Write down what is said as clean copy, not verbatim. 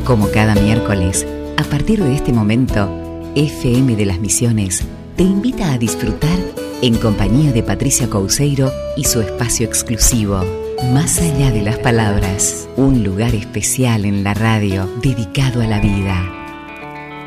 Como cada miércoles, a partir de este momento, FM de las Misiones te invita a disfrutar en compañía de Patricia Couceiro y su espacio exclusivo, Más allá de las palabras, un lugar especial en la radio dedicado a la vida.